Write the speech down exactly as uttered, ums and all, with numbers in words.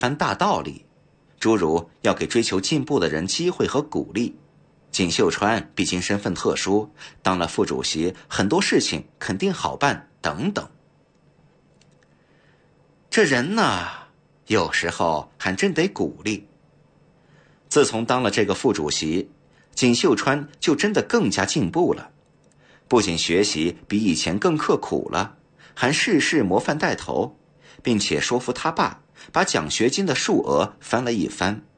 般大道理，诸如要给追求进步的人机会和鼓励。锦绣川毕竟身份特殊，当了副主席，很多事情肯定好办等等。这人呢，有时候还真得鼓励。自从当了这个副主席，锦绣川就真的更加进步了，不仅学习比以前更刻苦了，还事事模范带头，并且说服他爸把奖学金的数额翻了一番。